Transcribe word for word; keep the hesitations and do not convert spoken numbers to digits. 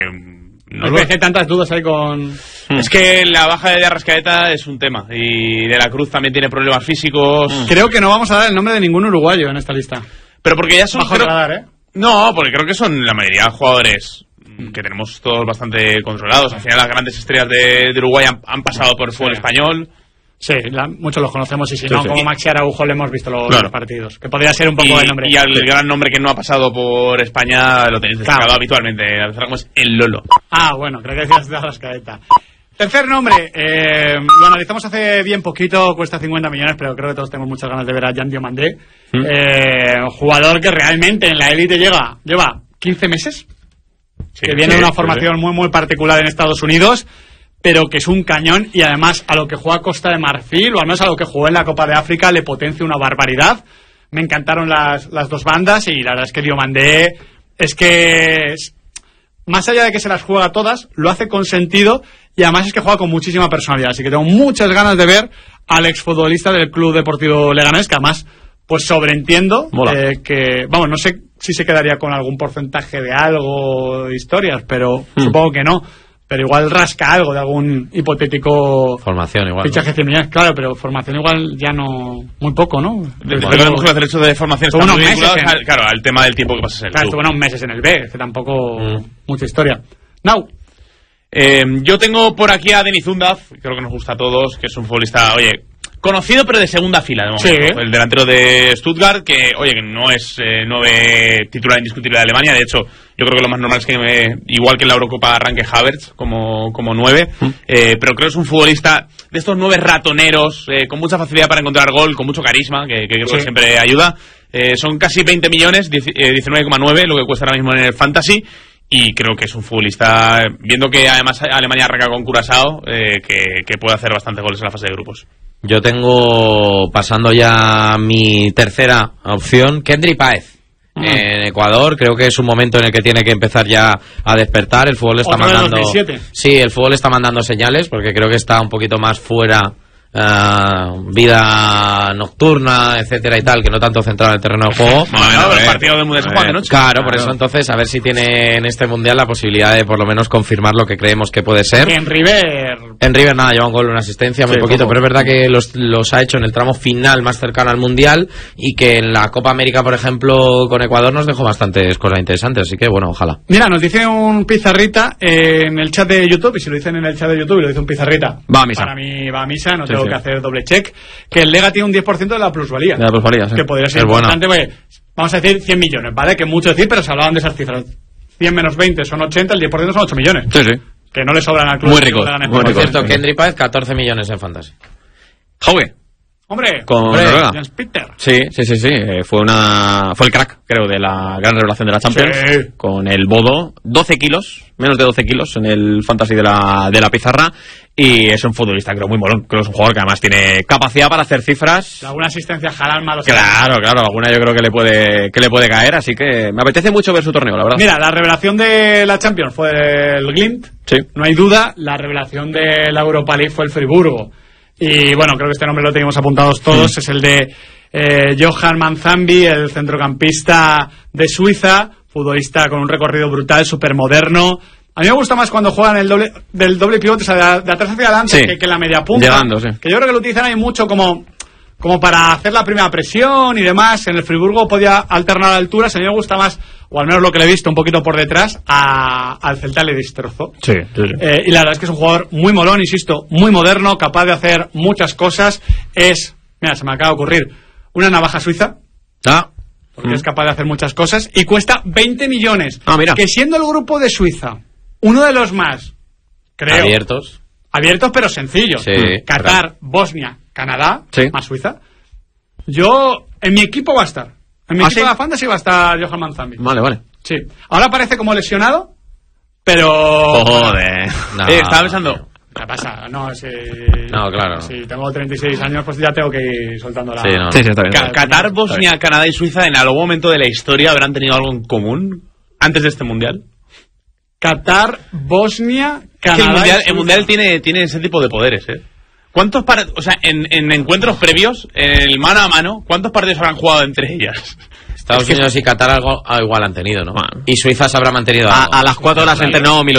No me parece tantas dudas ahí con... Es que la baja de Arrascaeta es un tema. Y De la Cruz también tiene problemas físicos. Creo que no vamos a dar el nombre de ningún uruguayo en esta lista. Pero porque ya son... Bajo el radar, ¿eh? No, porque creo que son la mayoría de jugadores que tenemos todos bastante controlados. Al final las grandes estrellas de, de Uruguay han, han pasado por el fútbol sí. español. Sí, la, muchos los conocemos y si sí, no, sí. como Maxi Araujo le hemos visto los, claro. los partidos. Que podría ser un poco y, el nombre. Y al gran nombre que no ha pasado por España lo tenéis destacado claro. habitualmente. Como es el Lolo. Ah, bueno, creo que decías de Arrascaeta. Tercer nombre, eh, lo analizamos hace bien poquito, cuesta cincuenta millones, pero creo que todos tenemos muchas ganas de ver a Jan Diomandé. ¿Mm? Eh, un jugador que realmente en la élite llega, lleva quince meses, sí, que viene sí, de una formación sí. muy muy particular en Estados Unidos, pero que es un cañón y además a lo que juega Costa de Marfil, o al menos a lo que jugó en la Copa de África, le potencia una barbaridad. Me encantaron las, las dos bandas y la verdad es que Diomandé es que... Es, más allá de que se las juega todas, lo hace con sentido y además es que juega con muchísima personalidad. Así que tengo muchas ganas de ver al exfutbolista del Club Deportivo Leganés, que además, pues sobreentiendo eh, que, vamos, no sé si se quedaría con algún porcentaje de algo de historias, pero mm. supongo que no. Pero igual rasca algo de algún hipotético formación igual fichaje ¿no? Claro, pero formación igual ya no, muy poco, ¿no? Desde luego bueno, los derechos de formación están unos muy meses vinculados en, al, claro, al tema del tiempo que pasas en el claro, club. Estuvo unos meses en el B, que tampoco mm. mucha historia. Now. Eh, yo tengo por aquí a Denis Zundaf, creo que nos gusta a todos, que es un futbolista, oye, conocido pero de segunda fila de momento. Sí. El delantero de Stuttgart, que oye, que no es eh, nueve titular indiscutible de Alemania, de hecho, yo creo que lo más normal es que eh, igual que en la Eurocopa arranque Havertz como, como nueve, ¿Mm? eh, pero creo que es un futbolista de estos nueve ratoneros, eh, con mucha facilidad para encontrar gol, con mucho carisma, que, que creo sí. que siempre ayuda. Eh, son casi veinte millones, diecinueve coma nueve lo que cuesta ahora mismo en el Fantasy. Y creo que es un futbolista, viendo que además Alemania arranca con Curazao, eh, que, que puede hacer bastantes goles en la fase de grupos. Yo tengo, pasando ya mi tercera opción, Kendry Páez. Mm. En Ecuador, creo que es un momento en el que tiene que empezar ya a despertar. El fútbol está mandando. dos mil siete. Sí, el fútbol está mandando señales, porque creo que está un poquito más fuera. Uh, vida nocturna, etcétera y tal, que no tanto centrado en el terreno de juego. Bueno, bueno, el partido del Mundial se juega de noche. Claro, claro, por eso entonces a ver si tiene en este Mundial la posibilidad de por lo menos confirmar lo que creemos que puede ser. En River En River nada, lleva un gol, una asistencia, muy sí, poquito, poco. Pero es verdad que los, los ha hecho en el tramo final más cercano al Mundial y que en la Copa América, por ejemplo, con Ecuador nos dejó bastantes cosas interesantes, así que bueno, ojalá. Mira, nos dice un pizarrita eh, en el chat de YouTube, y si lo dicen en el chat de YouTube y lo dice un pizarrita, va a misa. Para mí va a misa, no sí, tengo sí. que hacer doble check, que el Lega tiene un diez por ciento de la plusvalía. De la plusvalía, sí. Que podría ser es importante, bueno. Porque, vamos a decir cien millones, ¿vale? Que mucho decir, pero se hablaban de esas cifras. cien menos veinte son ochenta, el diez por ciento son ocho millones. Sí, sí. Que no le sobran al club. Muy ricos. Por cierto, Kendry Páez, catorce millones en Fantasy. Jauge. Hombre, con hombre, Noruega. Jens Peter. Sí, sí, sí, sí. Eh, fue una, fue el crack, creo, de la gran revelación de la Champions. Sí. Con el Bodo, doce kilos, menos de doce kilos en el Fantasy de la, de la pizarra. Y es un futbolista, creo, muy molón. Creo que es un jugador que además tiene capacidad para hacer cifras. Alguna asistencia Haaland malo. Claro, claro, alguna yo creo que le puede, que le puede caer. Así que me apetece mucho ver su torneo, la verdad. Mira, la revelación de la Champions fue el Glimt. Sí. No hay duda. La revelación de la Europa League fue el Friburgo. Y bueno, creo que este nombre lo teníamos apuntados todos. Sí. Es el de eh, Johan Manzambi, el centrocampista de Suiza, futbolista con un recorrido brutal, súper moderno. A mí me gusta más cuando juegan el doble, del doble pivote, o sea, de, de atrás hacia adelante, sí. que, que la media punta. Llegando, sí. Que yo creo que lo utilizan ahí mucho como, como para hacer la primera presión y demás. En el Friburgo podía alternar alturas. A mí me gusta más, o al menos lo que le he visto un poquito por detrás, a, al Celta le destrozó. Sí, sí, sí. Eh, y la verdad es que es un jugador muy molón, insisto, muy moderno, capaz de hacer muchas cosas. Es, mira, se me acaba de ocurrir, una navaja suiza. Ah. Porque mm. es capaz de hacer muchas cosas. Y cuesta veinte millones. Ah, mira. Que siendo el grupo de Suiza uno de los más, creo, abiertos. Abiertos pero sencillos. Sí, Qatar, claro. Bosnia, Canadá, sí. más Suiza. Yo, en mi equipo va a estar. En mi ¿Ah, equipo sí? de la Fantasy va a estar Johan Manzambi. Vale, vale. Sí. Ahora parece como lesionado, pero... Joder. No. Eh, estaba pensando... ¿Qué pasa? No, si... No, claro. Si tengo treinta y seis años, pues ya tengo que ir soltando la... Sí, no. Sí, sí, está bien. Ca- Qatar, Bosnia, Canadá y Suiza en algún momento de la historia habrán tenido algo en común antes de este Mundial. Qatar, Bosnia, Canadá. El mundial, y el mundial tiene, tiene ese tipo de poderes, ¿eh? ¿Cuántos par- o sea, en, en encuentros previos, en el mano a mano, ¿cuántos partidos habrán jugado entre ellas? Estados Unidos y Qatar algo, algo igual han tenido, ¿no? Bueno. Y Suiza se habrá mantenido A, algo. a las cuatro horas entrenó Milo